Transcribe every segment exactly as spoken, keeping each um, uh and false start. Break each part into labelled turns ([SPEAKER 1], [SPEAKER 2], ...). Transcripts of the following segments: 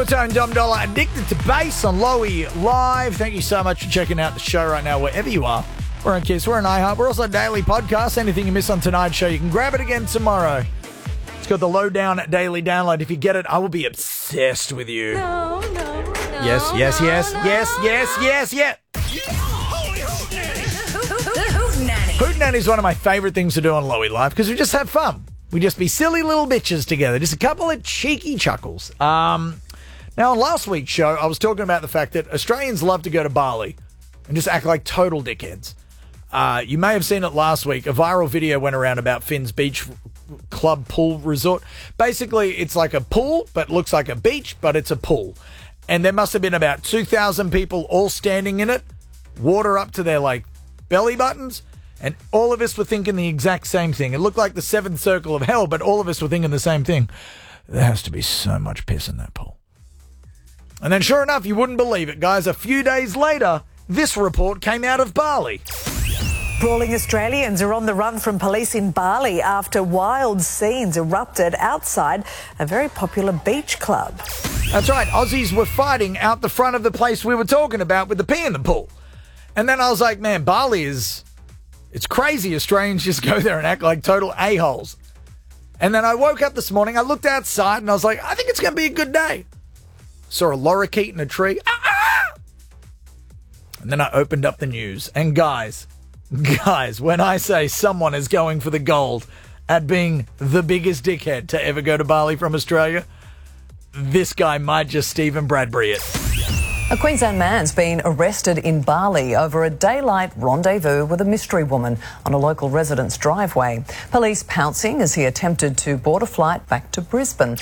[SPEAKER 1] Tone Dom Dollar, addicted to bass on Lowy Live. Thank you so much for checking out the show right now, wherever you are. We're on Kiss, we're on iHeart. We're also a daily podcast. Anything you miss on tonight's show, you can grab it again tomorrow. It's got the Lowdown Daily Download. If you get it, I will be obsessed with you.
[SPEAKER 2] No, no, no.
[SPEAKER 1] Yes, yes,
[SPEAKER 2] no,
[SPEAKER 1] yes,
[SPEAKER 2] no,
[SPEAKER 1] yes, yes, yes, yes.
[SPEAKER 2] Hootenanny.
[SPEAKER 1] Hootenanny is one of my favourite things to do on Lowy Live because we just have fun. We just be silly little bitches together. Just a couple of cheeky chuckles. Um, now, on last week's show, I was talking about the fact that Australians love to go to Bali and just act like total dickheads. Uh, you may have seen it last week. A viral video went around about Finn's Beach Club Pool Resort. Basically, it's like a pool, but looks like a beach, but it's a pool. And there must have been about two thousand people all standing in it, water up to their, like, belly buttons. And all of us were thinking the exact same thing. It looked like the seventh circle of hell, but all of us were thinking the same thing. There has to be so much piss in that pool. And then sure enough, you wouldn't believe it, guys. A few days later, this report came out of Bali.
[SPEAKER 3] Brawling Australians are on the run from police in Bali after wild scenes erupted outside a very popular beach club.
[SPEAKER 1] That's right. Aussies were fighting out the front of the place we were talking about with the pee in the pool. And then I was like, man, Bali is... It's crazy Australians just go there and act like total a-holes. And then I woke up this morning, I looked outside, and I was like, I think it's going to be a good day. Saw a lorikeet in a tree. Ah, ah! And then I opened up the news. And guys, guys, when I say someone is going for the gold at being the biggest dickhead to ever go to Bali from Australia, this guy might just Stephen Bradbury it.
[SPEAKER 3] A Queensland man's been arrested in Bali over a daylight rendezvous with a mystery woman on a local resident's driveway. Police pouncing as he attempted to board a flight back to Brisbane.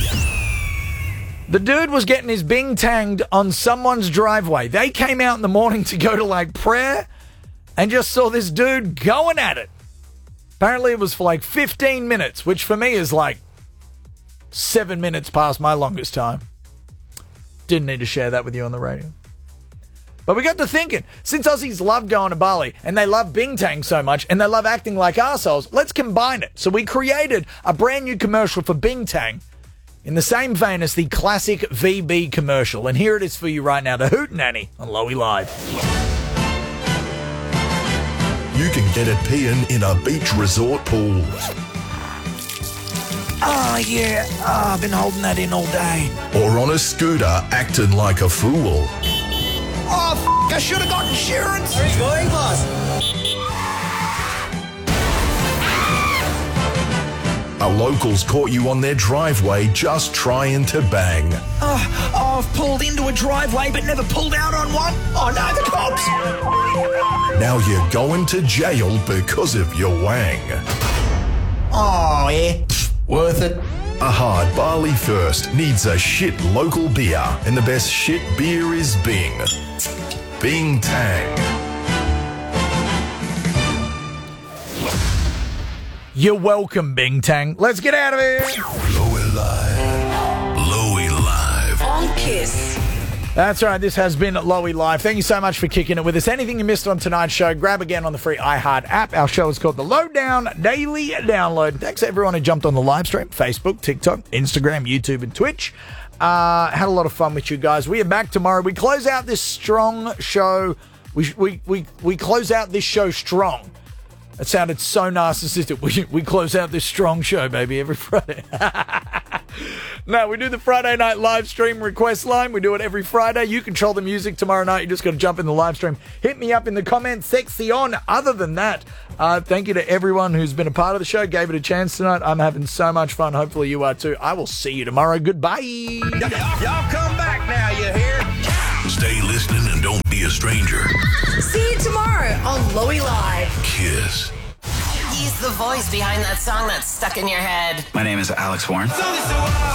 [SPEAKER 1] The dude was getting his bing tanged on someone's driveway. They came out in the morning to go to like prayer and just saw this dude going at it. Apparently it was for like fifteen minutes, which for me is like seven minutes past my longest time. Didn't need to share that with you on the radio. But we got to thinking, since Aussies love going to Bali and they love Bintang so much and they love acting like arseholes, let's combine it. So we created a brand new commercial for Bintang in the same vein as the classic V B commercial. And here it is for you right now, the Hootenanny on Lowy Live.
[SPEAKER 4] You can get it peeing in a beach resort pool.
[SPEAKER 1] Oh, yeah. Oh, I've been holding that in all day.
[SPEAKER 4] Or on a scooter acting like a fool.
[SPEAKER 1] Oh, f***, I should have got insurance.
[SPEAKER 5] Where are you going, boss?
[SPEAKER 4] A local's caught you on their driveway just trying to bang.
[SPEAKER 1] Oh, oh, I've pulled into a driveway but never pulled out on one. Oh, no, the cops.
[SPEAKER 4] Now you're going to jail because of your wang.
[SPEAKER 1] Oh, yeah.
[SPEAKER 4] Worth it? A hard Bali first needs a shit local beer, and the best shit beer is Bing. Bintang.
[SPEAKER 1] You're welcome, Bintang. Let's get out of here.
[SPEAKER 4] Lowy Live. Lowy Live.
[SPEAKER 2] On Kiss.
[SPEAKER 1] That's right. This has been Lowy Live. Thank you so much for kicking it with us. Anything you missed on tonight's show, grab again on the free iHeart app. Our show is called The Lowdown Daily Download. Thanks to everyone who jumped on the live stream. Facebook, TikTok, Instagram, YouTube, and Twitch. Uh, had a lot of fun with you guys. We are back tomorrow. We close out this strong show. We we we, we close out this show strong. It sounded so narcissistic. We, we close out this strong show, baby, every Friday. No, we do the Friday night live stream request line. We do it every Friday. You control the music tomorrow night. You just got to jump in the live stream. Hit me up in the comments. Sexy on. Other than that, uh, thank you to everyone who's been a part of the show. Gave it a chance tonight. I'm having so much fun. Hopefully you are too. I will see you tomorrow. Goodbye.
[SPEAKER 5] Y'all come back now, you hear?
[SPEAKER 4] Stay listening and don't be a stranger.
[SPEAKER 2] See you tomorrow on Lowy Live.
[SPEAKER 4] Kiss.
[SPEAKER 6] He's the voice behind that song that's stuck in your head.
[SPEAKER 7] My name is Alex Warren.